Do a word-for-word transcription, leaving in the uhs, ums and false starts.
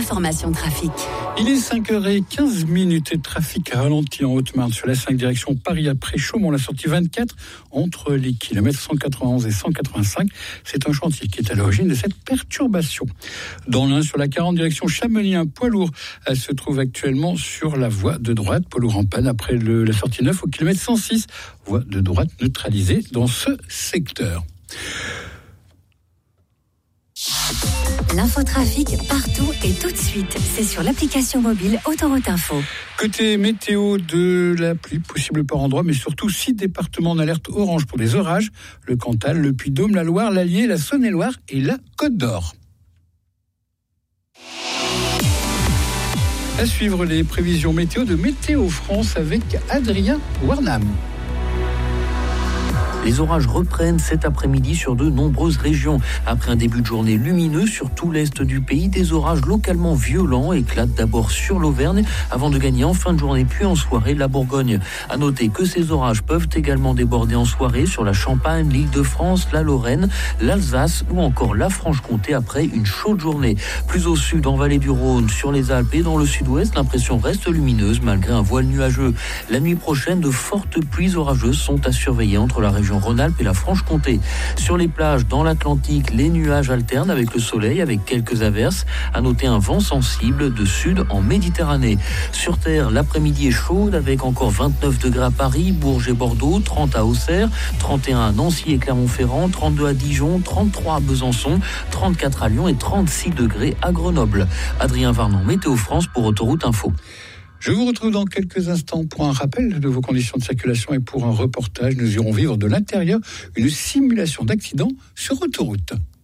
l'information trafic. Il est cinq heures quinze minutes et trafic ralenti en Haute-Marne sur la cinq direction Paris après Chaumont, la sortie vingt-quatre entre les kilomètres cent quatre-vingt-onze et cent quatre-vingt-cinq. C'est un chantier qui est à l'origine de cette perturbation. Dans l'Ain, sur la quarante direction Chamonix, un poids lourd elle se trouve actuellement sur la voie de droite. Poids lourd en panne après le, la sortie neuf au kilomètre cent six. Voie de droite neutralisée dans ce secteur. L'infotrafic partout et tout de suite. C'est sur l'application mobile Autoroute Info. Côté météo, de la pluie possible par endroits, mais surtout six départements en alerte orange pour des orages. Le Cantal, le Puy-de-Dôme, la Loire, l'Allier, la Saône-et-Loire et la Côte d'Or. À suivre les prévisions météo de Météo France avec Adrien Warnam. Les orages reprennent cet après-midi sur de nombreuses régions. Après un début de journée lumineux sur tout l'est du pays, des orages localement violents éclatent d'abord sur l'Auvergne avant de gagner en fin de journée puis en soirée la Bourgogne. À noter que ces orages peuvent également déborder en soirée sur la Champagne, l'Île-de-France, la Lorraine, l'Alsace ou encore la Franche-Comté après une chaude journée. Plus au sud, en vallée du Rhône, sur les Alpes et dans le sud-ouest, l'impression reste lumineuse malgré un voile nuageux. La nuit prochaine, de fortes pluies orageuses sont à surveiller entre la région Rhône-Alpes et la Franche-Comté. Sur les plages, dans l'Atlantique, les nuages alternent avec le soleil, avec quelques averses. À noter un vent sensible de sud en Méditerranée. Sur Terre, l'après-midi est chaude avec encore vingt-neuf degrés à Paris, Bourges et Bordeaux, trente à Auxerre, trente et un à Nancy et Clermont-Ferrand, trente-deux à Dijon, trente-trois à Besançon, trente-quatre à Lyon et trente-six degrés à Grenoble. Adrien Varnon, Météo France pour Autoroute Info. Je vous retrouve dans quelques instants pour un rappel de vos conditions de circulation et pour un reportage. Nous irons vivre de l'intérieur une simulation d'accident sur autoroute.